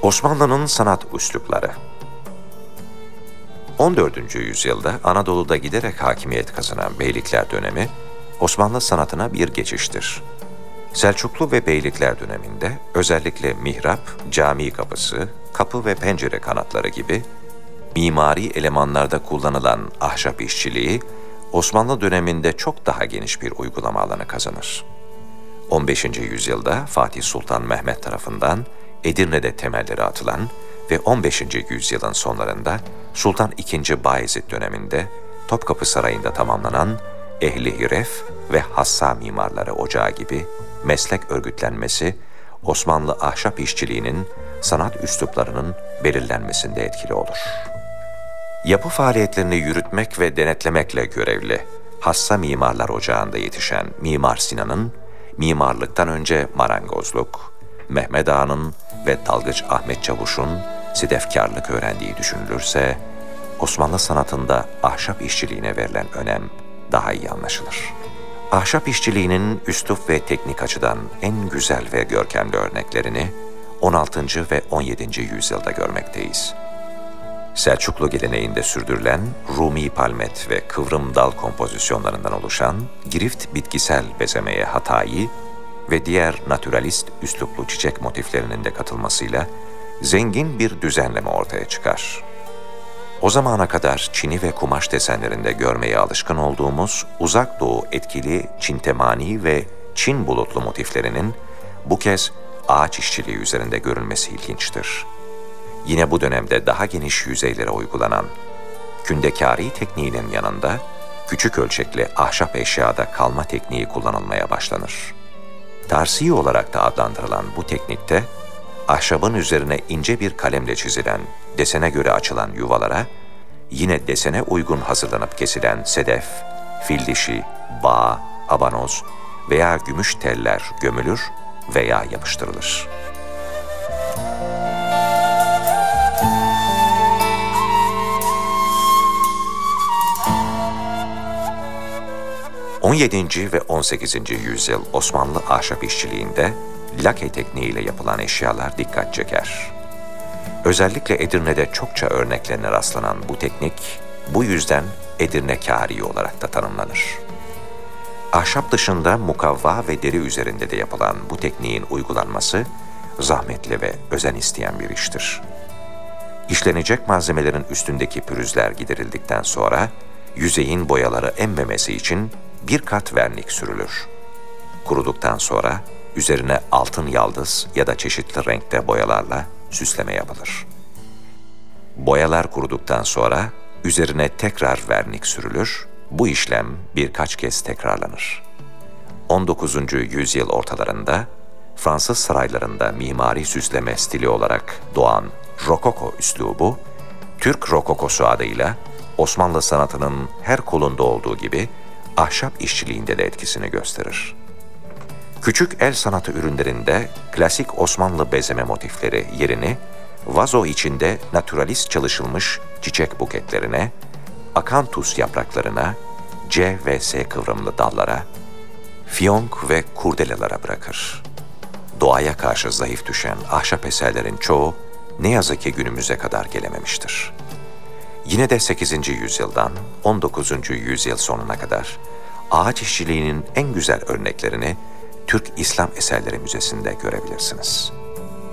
Osmanlı'nın sanat üslupları. 14. yüzyılda Anadolu'da giderek hakimiyet kazanan beylikler dönemi, Osmanlı sanatına bir geçiştir. Selçuklu ve beylikler döneminde özellikle mihrap, cami kapısı, kapı ve pencere kanatları gibi mimari elemanlarda kullanılan ahşap işçiliği, Osmanlı döneminde çok daha geniş bir uygulama alanı kazanır. 15. yüzyılda Fatih Sultan Mehmet tarafından Edirne'de temelleri atılan ve 15. yüzyılın sonlarında Sultan II. Bayezid döneminde Topkapı Sarayı'nda tamamlanan Ehli Hiref ve Hassa Mimarları Ocağı gibi meslek örgütlenmesi, Osmanlı ahşap işçiliğinin sanat üsluplarının belirlenmesinde etkili olur. Yapı faaliyetlerini yürütmek ve denetlemekle görevli Hassa Mimarlar Ocağı'nda yetişen Mimar Sinan'ın, mimarlıktan önce marangozluk, Mehmet Ağa'nın ve dalgıç Ahmet Çavuş'un sedefkarlık öğrendiği düşünülürse, Osmanlı sanatında ahşap işçiliğine verilen önem daha iyi anlaşılır. Ahşap işçiliğinin üslup ve teknik açıdan en güzel ve görkemli örneklerini 16. ve 17. yüzyılda görmekteyiz. Selçuklu geleneğinde sürdürülen Rumi palmet ve kıvrım dal kompozisyonlarından oluşan girift bitkisel bezemeye Hatayi ve diğer naturalist üsluplu çiçek motiflerinin de katılmasıyla zengin bir düzenleme ortaya çıkar. O zamana kadar çini ve kumaş desenlerinde görmeye alışkın olduğumuz Uzak Doğu etkili Çintemani ve Çin bulutlu motiflerinin bu kez ağaç işçiliği üzerinde görülmesi ilginçtir. Yine bu dönemde daha geniş yüzeylere uygulanan kündekâri tekniğinin yanında küçük ölçekli ahşap eşyada kalma tekniği kullanılmaya başlanır. Tarsi olarak da adlandırılan bu teknikte ahşabın üzerine ince bir kalemle çizilen, desene göre açılan yuvalara yine desene uygun hazırlanıp kesilen sedef, fil dişi, bağ, abanoz veya gümüş teller gömülür veya yapıştırılır. 17. ve 18. yüzyıl Osmanlı ahşap işçiliğinde lake tekniğiyle yapılan eşyalar dikkat çeker. Özellikle Edirne'de çokça örneklerine rastlanan bu teknik, bu yüzden Edirne-kâri olarak da tanımlanır. Ahşap dışında mukavva ve deri üzerinde de yapılan bu tekniğin uygulanması, zahmetli ve özen isteyen bir iştir. İşlenecek malzemelerin üstündeki pürüzler giderildikten sonra, yüzeyin boyaları emmemesi için bir kat vernik sürülür. Kuruduktan sonra üzerine altın yaldız ya da çeşitli renkte boyalarla süsleme yapılır. Boyalar kuruduktan sonra üzerine tekrar vernik sürülür. Bu işlem birkaç kez tekrarlanır. 19. yüzyıl ortalarında Fransız saraylarında mimari süsleme stili olarak doğan Rokoko üslubu, Türk Rokokosu adıyla Osmanlı sanatının her kolunda olduğu gibi ahşap işçiliğinde de etkisini gösterir. Küçük el sanatı ürünlerinde klasik Osmanlı bezeme motifleri yerini vazo içinde naturalist çalışılmış çiçek buketlerine, akantus yapraklarına, C ve S kıvrımlı dallara, fiyonk ve kurdelalara bırakır. Doğaya karşı zayıf düşen ahşap eserlerin çoğu ne yazık ki günümüze kadar gelememiştir. Yine de 8. yüzyıldan 19. yüzyıl sonuna kadar ağaç işçiliğinin en güzel örneklerini Türk İslam Eserleri Müzesi'nde görebilirsiniz.